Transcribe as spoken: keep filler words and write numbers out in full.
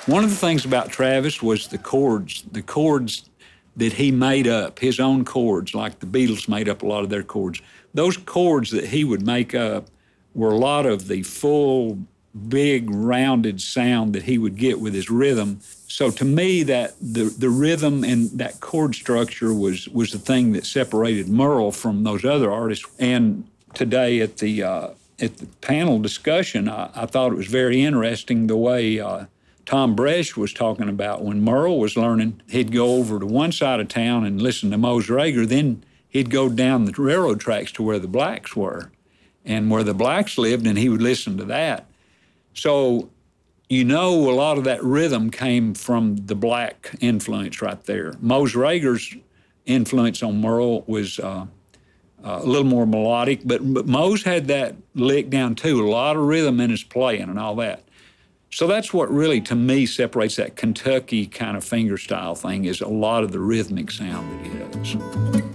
One of the things about Travis was the chords, the chords that he made up, his own chords, like the Beatles made up a lot of their chords. Those chords that he would make up were a lot of the full, big, rounded sound that he would get with his rhythm. So to me, that the, the rhythm and that chord structure was, was the thing that separated Merle from those other artists. And today at the, uh, at the panel discussion, I, I thought it was very interesting the way uh, Tom Bresch was talking about when Merle was learning, he'd go over to one side of town and listen to Mose Rager, then he'd go down the railroad tracks to where the blacks were and where the blacks lived, and he would listen to that. So, you know, a lot of that rhythm came from the black influence right there. Mose Rager's influence on Merle was uh, uh, a little more melodic, but, but Mose had that lick down too, a lot of rhythm in his playing and all that. So that's what really, to me, separates that Kentucky kind of fingerstyle thing, is a lot of the rhythmic sound that he does.